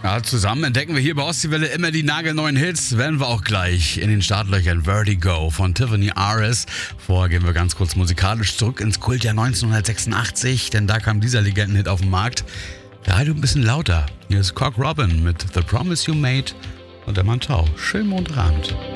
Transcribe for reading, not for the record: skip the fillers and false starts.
Ja, zusammen entdecken wir hier bei Ostseewelle immer die nagelneuen Hits. Werden wir auch gleich in den Startlöchern. Vertigo von Tiffany Aris. Vorher gehen wir ganz kurz musikalisch zurück ins Kultjahr 1986, denn da kam dieser Legendenhit auf den Markt. Der Radio ein bisschen lauter. Hier ist Cock Robin mit The Promise You Made und der Mann Tau. Schönen Mondrand.